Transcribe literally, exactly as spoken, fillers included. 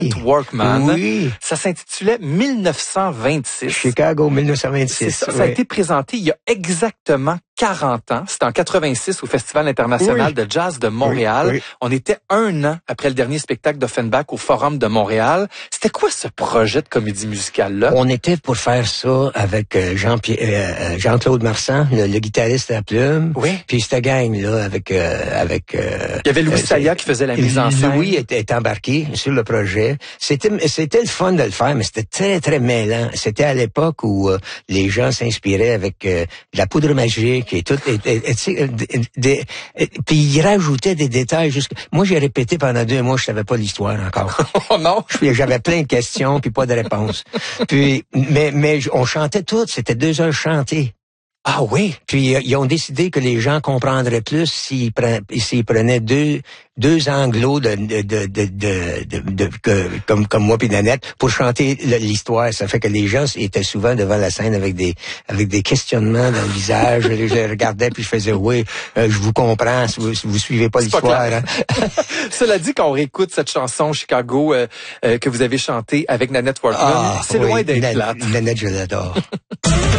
Workman. Oui. Ça s'intitulait mille neuf cent vingt-six. Chicago, mille neuf cent vingt-six. Ça, oui. ça a été présenté il y a exactement quarante ans. C'était en quatre-vingt-six au Festival international oui. de jazz de Montréal. Oui, oui. On était un an après le dernier spectacle d'Offenbach au Forum de Montréal. C'était quoi ce projet de comédie musicale-là? On était pour faire ça avec Jean euh, Jean-Claude Marsan, le, le guitariste à Plume. Oui. Puis cette gang-là avec... Euh, avec euh, il y avait Louis euh, Saya qui faisait la mise en scène. Louis était, était embarqué sur le projet. C'était c'était le fun de le faire, mais c'était très, très mêlant. C'était à l'époque où euh, les gens s'inspiraient avec euh, de la poudre magique et tout. Et, et, et, des, des, et, puis ils rajoutaient des détails. Jusqu'... Moi, j'ai répété pendant deux mois, je savais pas l'histoire encore. Oh non! J'avais plein de questions, puis pas de réponses. Puis, mais, mais on chantait toutes. C'était deux heures chantées. Ah oui? Puis ils ont décidé que les gens comprendraient plus s'ils prenaient, s'ils prenaient deux deux anglos de de de de, de, de, de que, comme comme moi puis Nanette pour chanter l'histoire. Ça fait que les gens étaient souvent devant la scène avec des avec des questionnements dans le visage. Je les regardais puis je faisais oui, euh, je vous comprends. Si vous, si vous suivez pas C'est l'histoire. Pas hein. Cela dit, quand on réécoute cette chanson Chicago euh, euh, que vous avez chantée avec Nanette Workman, Ah, c'est oui, loin d'être Nan- plate. Nanette, je l'adore.